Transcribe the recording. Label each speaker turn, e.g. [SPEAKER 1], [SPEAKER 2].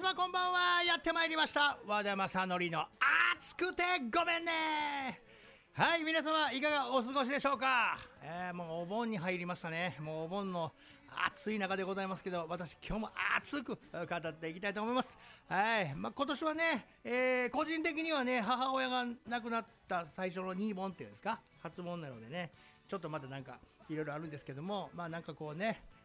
[SPEAKER 1] 様こんばんは。やってまいりました和田正則の熱くてごめんね。はい、皆様いかがお過ごしでしょうか。もうお盆に入りましたね。もうお盆の暑い中でございますけど、私今日も熱く語っていきたいと思います。はい、今年はね、個人的にはね、母親が亡くなった最初の2盆っていうんですか、初盆なのでね、ちょっとまだなんかいろいろあるんですけども、まあなんかこうね、